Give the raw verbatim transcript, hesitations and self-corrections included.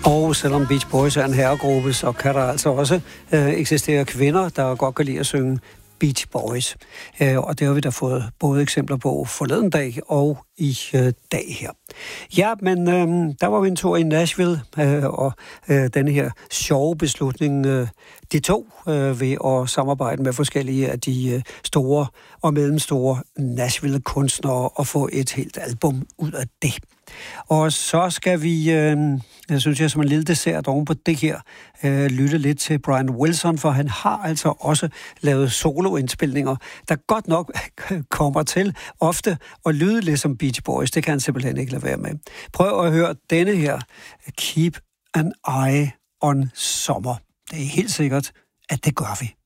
Og selvom Beach Boys er en herregruppe, så kan der altså også øh, eksistere kvinder, der godt kan lide at synge Beach Boys. Øh, og det har vi da fået både eksempler på forleden dag og i øh, dag her. Ja, men øh, der var vi en tur i Nashville, øh, og øh, denne her sjove beslutning, øh, de to øh, ved at samarbejde med forskellige af de øh, store og mellemstore Nashville-kunstnere og få et helt album ud af det. Og så skal vi, øh, jeg synes jeg som en lille dessert oven på det her, øh, lytte lidt til Brian Wilson, for han har altså også lavet soloindspilninger, der godt nok kommer til ofte at lyde lidt som Beach Boys. Det kan han simpelthen ikke lade være med. Prøv at høre denne her, Keep an Eye on Summer. Det er helt sikkert, at det gør vi.